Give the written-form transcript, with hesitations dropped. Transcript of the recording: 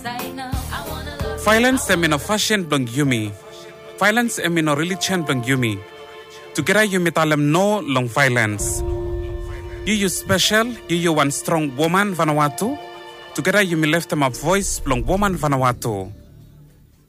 Violence emino fashion blong yumi. Violence emino religion blong yumi. Together yumi talem no long violence. You special, you one strong woman Vanuatu. Together you me left them a voice blong woman Vanuatu.